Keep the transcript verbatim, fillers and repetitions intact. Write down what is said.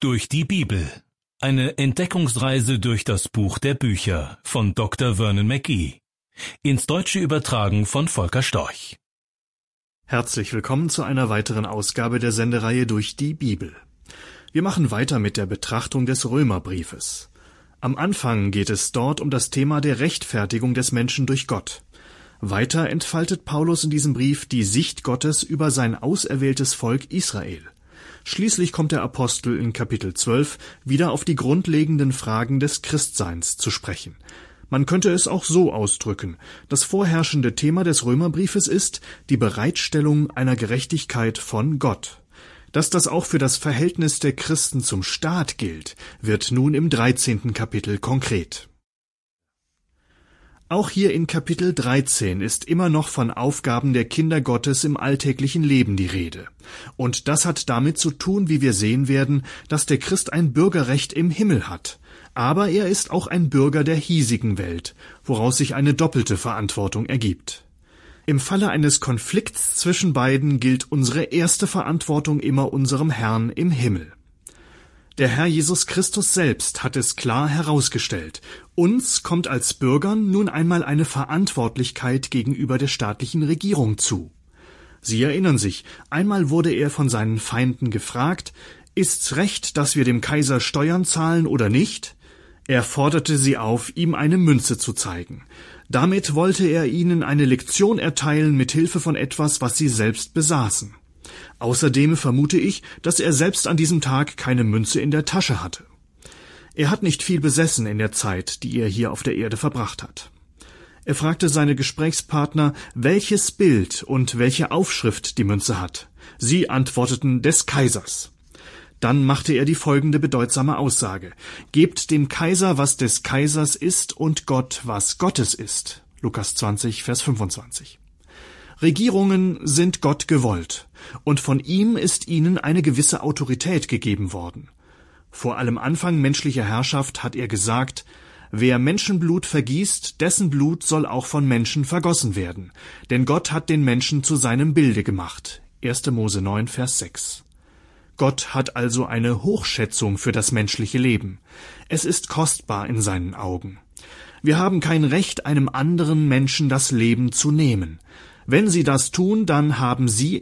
Durch die Bibel. Eine Entdeckungsreise durch das Buch der Bücher von Doktor Vernon McGee. Ins Deutsche übertragen von Volker Storch. Herzlich willkommen zu einer weiteren Ausgabe der Sendereihe Durch die Bibel. Wir machen weiter mit der Betrachtung des Römerbriefes. Am Anfang geht es dort um das Thema der Rechtfertigung des Menschen durch Gott. Weiter entfaltet Paulus in diesem Brief die Sicht Gottes über sein auserwähltes Volk Israel. Schließlich kommt der Apostel in Kapitel zwölf wieder auf die grundlegenden Fragen des Christseins zu sprechen. Man könnte es auch so ausdrücken: Das vorherrschende Thema des Römerbriefes ist die Bereitstellung einer Gerechtigkeit von Gott. Dass das auch für das Verhältnis der Christen zum Staat gilt, wird nun im dreizehnten Kapitel konkret. Auch hier in Kapitel dreizehn ist immer noch von Aufgaben der Kinder Gottes im alltäglichen Leben die Rede. Und das hat damit zu tun, wie wir sehen werden, dass der Christ ein Bürgerrecht im Himmel hat. Aber er ist auch ein Bürger der hiesigen Welt, woraus sich eine doppelte Verantwortung ergibt. Im Falle eines Konflikts zwischen beiden gilt unsere erste Verantwortung immer unserem Herrn im Himmel. Der Herr Jesus Christus selbst hat es klar herausgestellt: Uns kommt als Bürgern nun einmal eine Verantwortlichkeit gegenüber der staatlichen Regierung zu. Sie erinnern sich, einmal wurde er von seinen Feinden gefragt: Ist's recht, dass wir dem Kaiser Steuern zahlen oder nicht? Er forderte sie auf, ihm eine Münze zu zeigen. Damit wollte er ihnen eine Lektion erteilen mit Hilfe von etwas, was sie selbst besaßen. Außerdem vermute ich, dass er selbst an diesem Tag keine Münze in der Tasche hatte. Er hat nicht viel besessen in der Zeit, die er hier auf der Erde verbracht hat. Er fragte seine Gesprächspartner, welches Bild und welche Aufschrift die Münze hat. Sie antworteten: des Kaisers. Dann machte er die folgende bedeutsame Aussage: Gebt dem Kaiser, was des Kaisers ist, und Gott, was Gottes ist. Lukas zwanzig, Vers fünfundzwanzig. Regierungen sind Gott gewollt, und von ihm ist ihnen eine gewisse Autorität gegeben worden. Vor allem Anfang menschlicher Herrschaft hat er gesagt: Wer Menschenblut vergießt, dessen Blut soll auch von Menschen vergossen werden, denn Gott hat den Menschen zu seinem Bilde gemacht. erster Mose neun, Vers sechs. Gott hat also eine Hochschätzung für das menschliche Leben. Es ist kostbar in seinen Augen. Wir haben kein Recht, einem anderen Menschen das Leben zu nehmen. Wenn sie das tun, dann haben sie